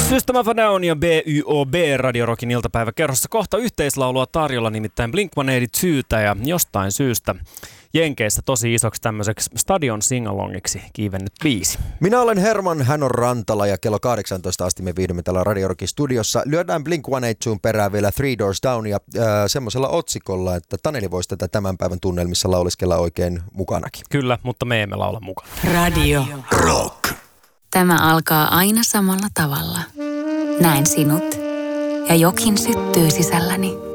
System of a Down ja BYOB Radio Rockin iltapäiväkerhossa kohta yhteislaulua tarjolla, nimittäin Blink-182 ja jostain syystä Jenkeissä tosi isoksi tämmöiseksi stadion singalongiksi kiivennyt biisi. Minä olen Herman, hän on Rantala ja kello 18 asti me viihdymme täällä Radio Rockin studiossa. Lyödään Blink-182 perään vielä Three Doors Down ja semmoisella otsikolla, että Taneli voisi tätä tämän päivän tunnelmissa lauleskella oikein mukanakin. Kyllä, mutta me emme laula mukana. Radio Rock. Tämä alkaa aina samalla tavalla. Näen sinut ja jokin syttyy sisälläni.